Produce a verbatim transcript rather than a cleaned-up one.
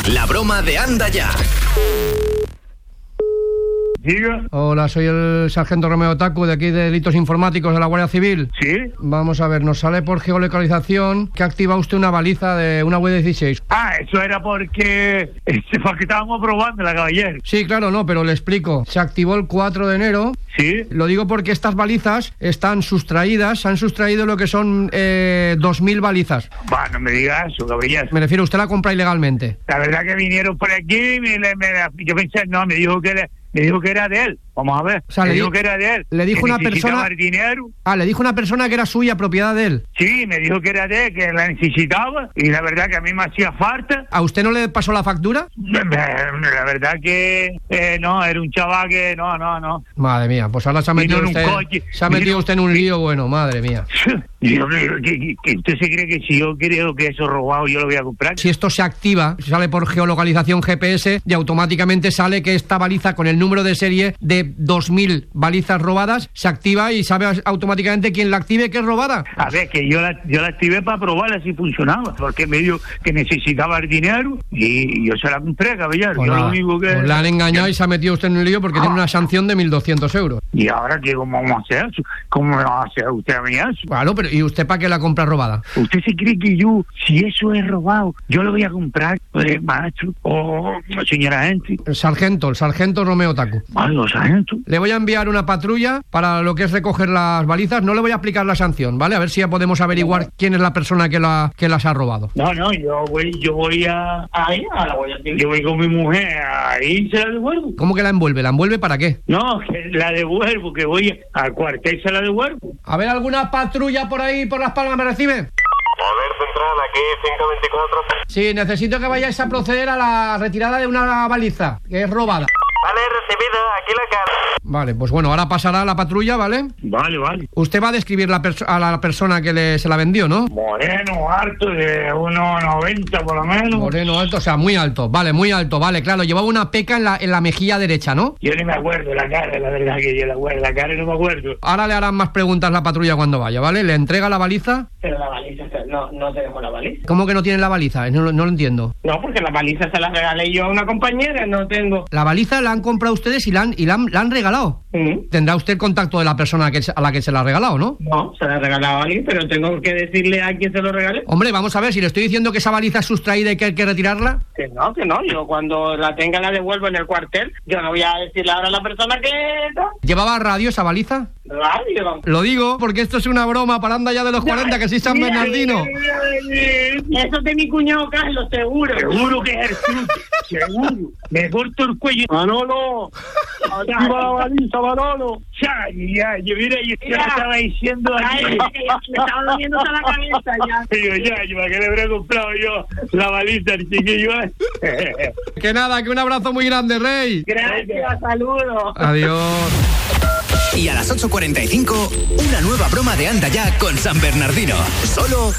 La broma de Anda Ya. Diga. Hola, soy el sargento Romeo Taku de aquí de Delitos Informáticos de la Guardia Civil. ¿Sí? Vamos a ver, nos sale por geolocalización que activa usted una baliza de una U dieciséis. Ah, eso era porque, este, porque estábamos probando la caballero. Sí, claro, no, pero le explico. Se activó el cuatro de enero. ¿Sí? Lo digo porque estas balizas están sustraídas, se han sustraído lo que son eh, dos mil balizas. Va, no me digas eso, caballero. Me refiero, usted la compra ilegalmente. La verdad que vinieron por aquí y me, me, me, yo pensé, no, me dijo que era, me dijo que era de él. Vamos a ver. O sea, me le dijo di- que era de él. le dijo que una necesitaba persona- el dinero. Ah, le dijo una persona que era suya, propiedad de él. Sí, me dijo que era de él, que la necesitaba. Y la verdad que a mí me hacía falta. ¿A usted no le pasó la factura? La verdad que eh, no, era un chaval que no, no, no. Madre mía, pues ahora se ha metido Vino en un usted, coche. se ha metido Vino- usted en un lío bueno, madre mía. Yo creo que, que- que usted se cree que si yo creo que eso robado yo lo voy a comprar. Si esto se activa, sale por geolocalización G P S y automáticamente sale que esta baliza con el número de serie de dos mil balizas robadas se activa y sabe automáticamente quién la active que es robada. A ver, que yo la, yo la activé para probarla si funcionaba, porque me dijo que necesitaba el dinero y yo se la compré, caballero. Pues yo nada, lo único que... pues la han engañado y se ha metido usted en un lío porque tiene una sanción de mil doscientos euros. ¿Y ahora qué? ¿Cómo vamos a hacer eso? ¿Cómo me va a hacer usted a mí eso? Claro, pero ¿y usted para qué la compra robada? ¿Usted se cree que yo, si eso es robado, yo lo voy a comprar, pues, maestro, o señora gente? El sargento, el sargento Romeo Taku. Bueno, sargento. Le voy a enviar una patrulla para lo que es recoger las balizas. No le voy a aplicar la sanción, ¿vale? A ver si ya podemos averiguar quién es la persona que, la, que las ha robado. No, no, yo voy, yo voy a... Ahí, a la voy a... Yo voy con mi mujer, ahí se la devuelvo. ¿Cómo que la envuelve? ¿La envuelve para qué? No, que la devuelvo, que voy al cuartel y se la devuelvo. A ver, ¿alguna patrulla por ahí, por Las Palmas, me recibe? A ver, central, aquí cinco veinticuatro. Sí, necesito que vayáis a proceder a la retirada de una baliza, que es robada. Vale, recibido, aquí la cara. Vale, pues bueno, ahora pasará la patrulla, ¿vale? Vale, vale. Usted va a describir la perso- a la persona que le, se la vendió, ¿no? Moreno, alto, de uno noventa por lo menos. Moreno alto, o sea, muy alto, vale, muy alto, vale, claro, llevaba una peca en la, en la mejilla derecha, ¿no? Yo ni me acuerdo la cara, la verdad que yo la acuerdo, la cara no me acuerdo. Ahora le harán más preguntas la patrulla cuando vaya, ¿vale? Le entrega la baliza. Pero la baliza, no, no tenemos la baliza. ¿Cómo que no tiene la baliza? No, lo- no lo entiendo. No, porque la baliza se la regalé yo a una compañera, no tengo. La baliza la han comprado ustedes y la han, y la han, la han regalado. ¿Mm? Tendrá usted el contacto de la persona que, se- a la que se la ha regalado, ¿no? No, se la he regalado a alguien, pero tengo que decirle a quién se lo regalé. Hombre, vamos a ver, si le estoy diciendo que esa baliza es sustraída y que hay que retirarla. Que no, que no, yo cuando la tenga la devuelvo en el cuartel. Yo no voy a decirle ahora a la persona que... no, ¿Llevaba radio esa baliza? radio. Lo digo porque esto es una broma para Anda Ya de los cuarenta, que sí San Mira, Bernardino. mira, mira, mira. Eso es de mi cuñado Carlos, seguro. Seguro que es el suyo, seguro. Me corto el cuello. Manolo, activa la baliza, Manolo. Ya, ya, yo mira, yo te lo Mira. estaba diciendo Ay, aquí. que ya me estaba doliendo toda la cabeza ya. Digo, ya, yo para qué le habré comprado yo la baliza al chiquillo. Que nada, que un abrazo muy grande, Rey. Gracias, saludos. Adiós. Y a las ocho cuarenta y cinco, una nueva broma de Anda Ya con San Bernardino. Solo